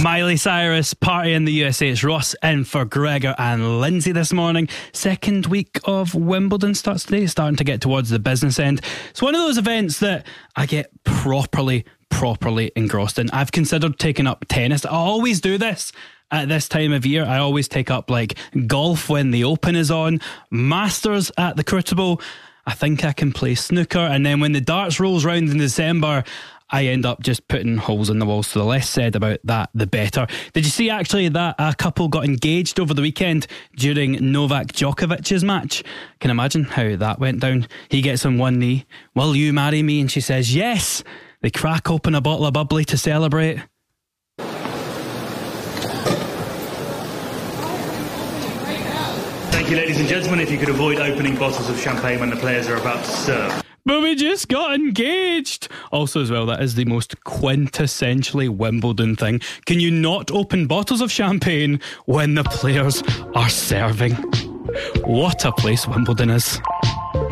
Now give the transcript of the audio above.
Miley Cyrus, party in the USA. It's Ross in for Gregor and Lindsay this morning. Second week of Wimbledon starts today, starting to get towards the business end. It's one of those events that I get properly engrossed in. I've considered taking up tennis. I always do this at this time of year. I always take up like golf when the Open is on, Masters at the Crucible. I think I can play snooker, and then when the darts rolls round in December, I end up just putting holes in the walls. So the less said about that, the better. Did you see actually that a couple got engaged over the weekend during Novak Djokovic's match? Can imagine how that went down. He gets on one knee. Will you marry me? And she says yes. They crack open a bottle of bubbly to celebrate. Thank you, ladies and gentlemen. If you could avoid opening bottles of champagne when the players are about to serve. But we just got engaged. Also as well, that is the most quintessentially Wimbledon thing. Can you not open bottles of champagne when the players are serving? What a place Wimbledon is.